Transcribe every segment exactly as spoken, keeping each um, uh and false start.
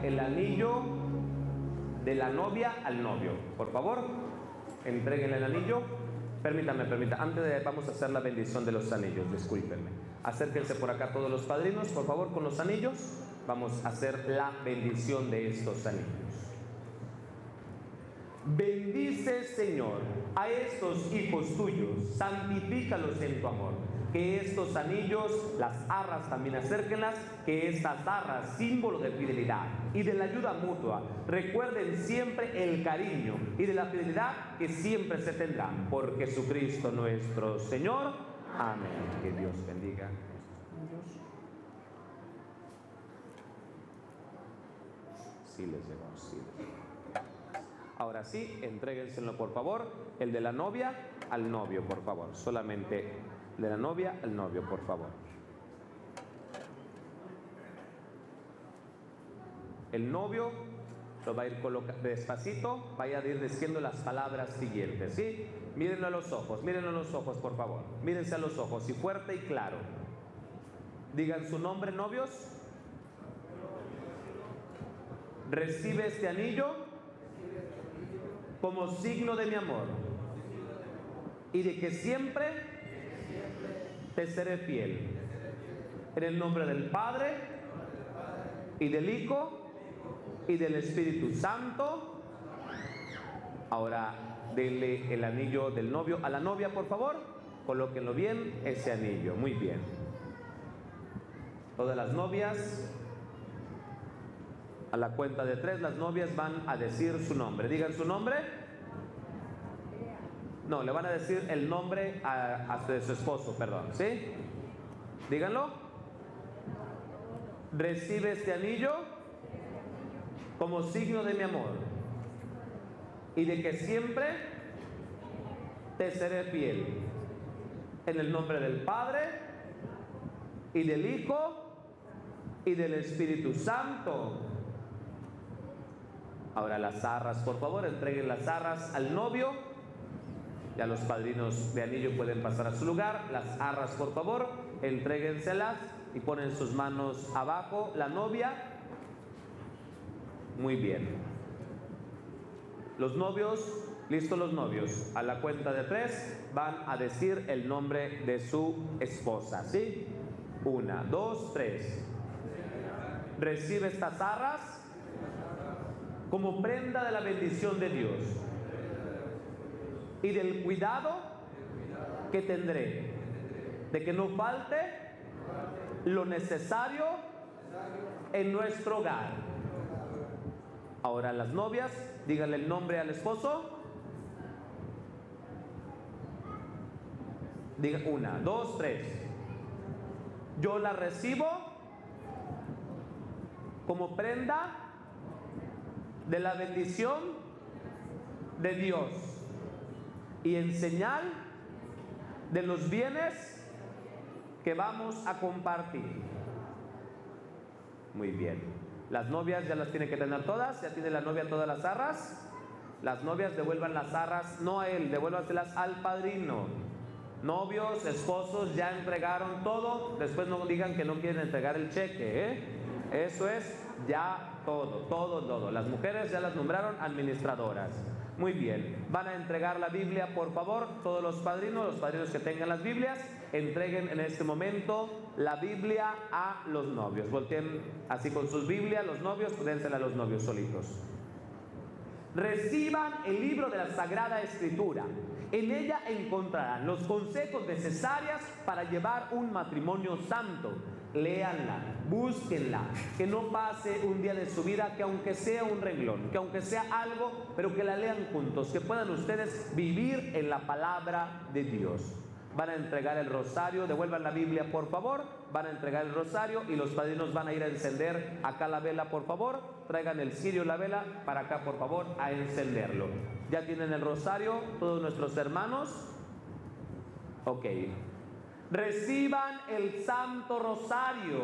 el anillo de la novia al novio. Por favor, entreguen el anillo. Permítanme, permítanme. Antes de vamos a hacer la bendición de los anillos, discúlpenme. Acérquense por acá todos los padrinos, por favor, con los anillos. Vamos a hacer la bendición de estos anillos. Bendice, Señor, a estos hijos tuyos, santifícalos en tu amor. Que estos anillos, las arras también acérquenlas, que estas arras, símbolo de fidelidad y de la ayuda mutua, recuerden siempre el cariño y de la fidelidad que siempre se tendrán. Por Jesucristo nuestro Señor. Amén. Que Dios bendiga a estos anillos. Sí les llegó, sí les llegó. Ahora sí, entréguenselo por favor, el de la novia al novio, por favor. Solamente de la novia al novio, por favor. El novio lo va a ir colocando despacito, vaya a ir diciendo las palabras siguientes, ¿sí? Mírenlo a los ojos, mírenlo a los ojos, por favor. Mírense a los ojos y fuerte y claro. Digan su nombre, novios. Recibe este anillo como signo de mi amor y de que siempre te seré fiel. En el nombre del Padre y del Hijo y del Espíritu Santo. Ahora denle el anillo del novio a la novia, por favor. Colóquenlo bien, ese anillo. Muy bien. Todas las novias, a la cuenta de tres, las novias van a decir su nombre. Digan su nombre. No, le van a decir el nombre a, a de su esposo, perdón, ¿sí? Díganlo. Recibe este anillo como signo de mi amor y de que siempre te seré fiel. En el nombre del Padre y del Hijo y del Espíritu Santo. Ahora las arras, por favor, entreguen las arras al novio. Ya los padrinos de anillo pueden pasar a su lugar. Las arras, por favor, entréguenselas y ponen sus manos abajo. La novia. Muy bien. Los novios, listos los novios. A la cuenta de tres van a decir el nombre de su esposa, ¿sí? Una, dos, tres. Recibe estas arras como prenda de la bendición de Dios y del cuidado que tendré de que no falte lo necesario en nuestro hogar. Ahora las novias, díganle el nombre al esposo. Diga una, dos, tres. Yo la recibo como prenda de la bendición de Dios y en señal de los bienes que vamos a compartir. Muy bien. Las novias ya las tiene que tener todas. Ya tiene la novia todas las arras. Las novias devuelvan las arras, no a él, devuélvaselas al padrino. Novios, esposos, ya entregaron todo. Después no digan que no quieren entregar el cheque, ¿eh? Eso es ya todo, todo, todo. Las mujeres ya las nombraron administradoras. Muy bien. Van a entregar la Biblia, por favor. Todos los padrinos, los padrinos que tengan las Biblias, entreguen en este momento la Biblia a los novios. Volteen así con sus Biblias, los novios, dénsela a los novios solitos. Reciban el libro de la Sagrada Escritura. En ella encontrarán los consejos necesarios para llevar un matrimonio santo. Léanla, búsquenla, que no pase un día de su vida, que aunque sea un renglón, que aunque sea algo, pero que la lean juntos, que puedan ustedes vivir en la palabra de Dios. Van a entregar el rosario, devuelvan la Biblia por favor, van a entregar el rosario y los padrinos van a ir a encender acá la vela por favor, traigan el cirio y la vela para acá por favor a encenderlo. ¿Ya tienen el rosario todos nuestros hermanos? Ok. Reciban el Santo Rosario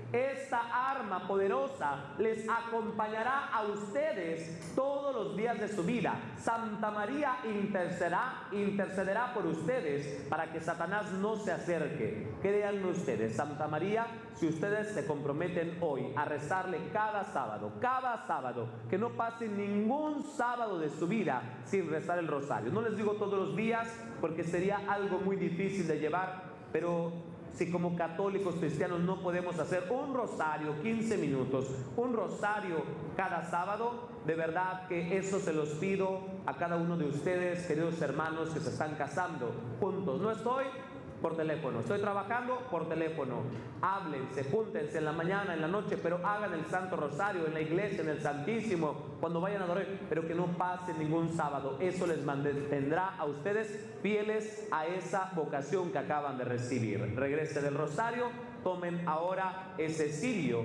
Esta arma poderosa les acompañará a ustedes todos los días de su vida. Santa María intercederá, intercederá por ustedes para que Satanás no se acerque. Créanme ustedes, Santa María, si ustedes se comprometen hoy a rezarle cada sábado, cada sábado, que no pase ningún sábado de su vida sin rezar el rosario. No les digo todos los días porque sería algo muy difícil de llevar, pero si como católicos cristianos no podemos hacer un rosario, quince minutos, un rosario cada sábado, de verdad que eso se los pido a cada uno de ustedes, queridos hermanos que se están casando juntos. No estoy por teléfono, estoy trabajando por teléfono. Háblense, júntense en la mañana, en la noche, pero hagan el Santo Rosario en la iglesia, en el Santísimo, cuando vayan a dormir, pero que no pase ningún sábado. Eso les mantendrá a ustedes fieles a esa vocación que acaban de recibir. Regresen del rosario, tomen ahora ese cirio.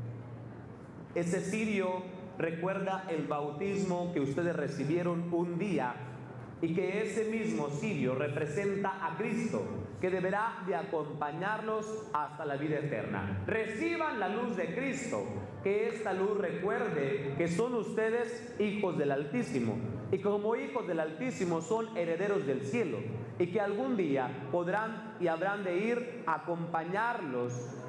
Ese cirio recuerda el bautismo que ustedes recibieron un día, y que ese mismo cirio representa a Cristo, que deberá de acompañarlos hasta la vida eterna. Reciban la luz de Cristo, que esta luz recuerde que son ustedes hijos del Altísimo, y como hijos del Altísimo son herederos del cielo, y que algún día podrán y habrán de ir a acompañarlos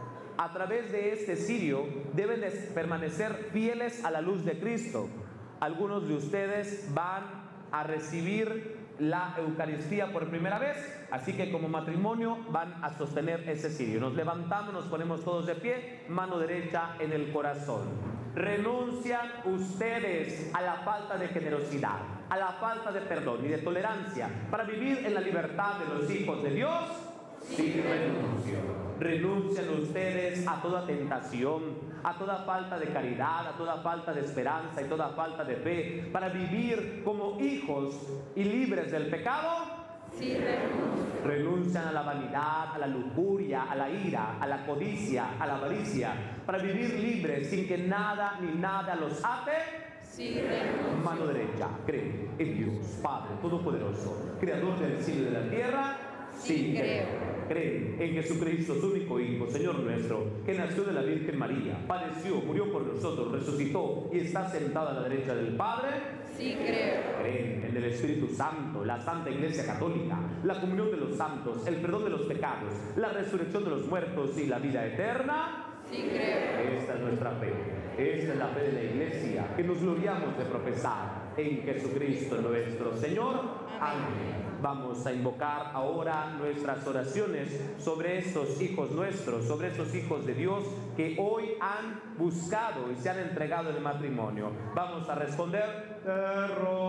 a través de este cirio. Deben de permanecer fieles a la luz de Cristo. Algunos de ustedes van a recibir la Eucaristía por primera vez, así que como matrimonio van a sostener ese cirio. Nos levantamos, nos ponemos todos de pie, mano derecha en el corazón. Renuncian ustedes a la falta de generosidad, a la falta de perdón y de tolerancia para vivir en la libertad de los hijos de Dios. Sí, renuncio. Renuncian ustedes a toda tentación, a toda falta de caridad, a toda falta de esperanza y toda falta de fe, para vivir como hijos y libres del pecado. Sí, renuncio. Renuncian a la vanidad, a la lujuria, a la ira, a la codicia, a la avaricia, para vivir libres sin que nada ni nada los ate. Sí, renuncio. Mano derecha, cree en Dios, Padre Todopoderoso, Creador del cielo y de la tierra. Sí, creo. Creen en Jesucristo, su único Hijo, Señor nuestro, que nació de la Virgen María, padeció, murió por nosotros, resucitó y está sentado a la derecha del Padre. Sí, creo. Creen en el Espíritu Santo, la Santa Iglesia Católica, la comunión de los santos, el perdón de los pecados, la resurrección de los muertos y la vida eterna. Sí, creo. Esta es nuestra fe. Esta es la fe de la Iglesia, que nos gloriamos de profesar en Jesucristo nuestro Señor. Amén. Vamos a invocar ahora nuestras oraciones sobre estos hijos nuestros, sobre estos hijos de Dios que hoy han buscado y se han entregado en el matrimonio. Vamos a responder: te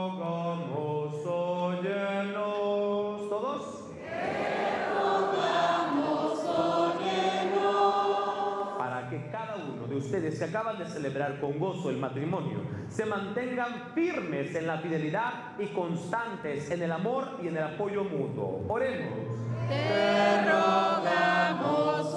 rogamos, óyenos. ¿Todos? Te rogamos, óyenos. Para que cada uno de ustedes que acaban de celebrar con gozo el matrimonio se mantengan firmes en la fidelidad y constantes en el amor y en el apoyo mutuo. Oremos. Te rogamos,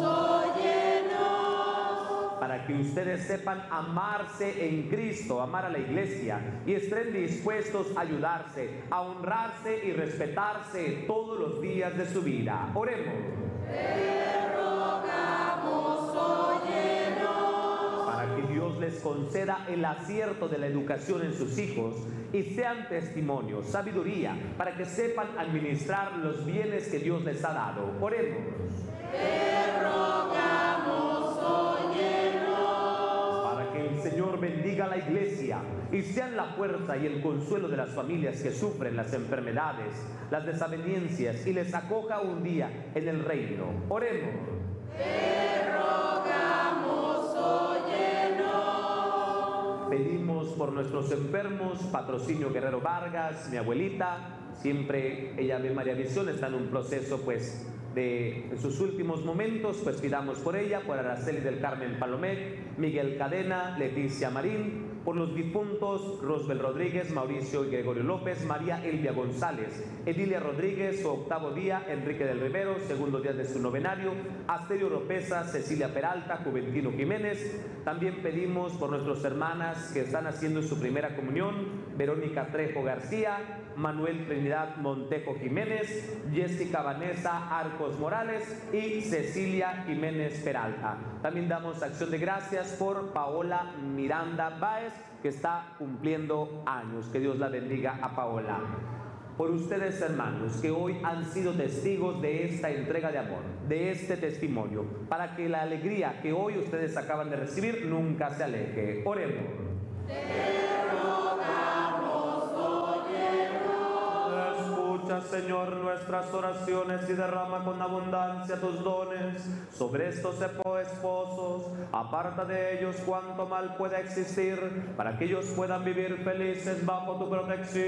óyenos. Para que ustedes sepan amarse en Cristo, amar a la Iglesia, y estén dispuestos a ayudarse, a honrarse y respetarse todos los días de su vida. Oremos. Te rogamos, óyenos. Para que Dios les conceda el acierto de la educación en sus hijos y sean testimonios, sabiduría, para que sepan administrar los bienes que Dios les ha dado. Oremos. Te rogamos, óyenos. Para que el Señor bendiga a la Iglesia y sean la fuerza y el consuelo de las familias que sufren las enfermedades, las desavenencias, y les acoja un día en el reino. Oremos. Te rogamos, óyenos. Pedimos por nuestros enfermos, Patrocinio Guerrero Vargas, mi abuelita, siempre ella ve María Visión, está en un proceso pues de en sus últimos momentos, pues pidamos por ella, por Araceli del Carmen Palomet, Miguel Cadena, Leticia Marín, por los difuntos Rosbel Rodríguez, Mauricio y Gregorio López, María Elvia González, Edilia Rodríguez, su octavo día, Enrique del Rivero, segundo día de su novenario, Asterio Oropesa, Cecilia Peralta, Juventino Jiménez. También pedimos por nuestras hermanas que están haciendo su primera comunión, Verónica Trejo García, Manuel Trinidad Montejo Jiménez, Jessica Vanessa Arco Marcos Morales y Cecilia Jiménez Peralta. También damos acción de gracias por Paola Miranda Báez, que está cumpliendo años. Que Dios la bendiga a Paola. Por ustedes, hermanos, que hoy han sido testigos de esta entrega de amor, de este testimonio, para que la alegría que hoy ustedes acaban de recibir nunca se aleje. Oremos. Escucha, Señor, nuestras oraciones y derrama con abundancia tus dones sobre estos esposos. Aparta de ellos cuanto mal pueda existir, para que ellos puedan vivir felices bajo tu protección.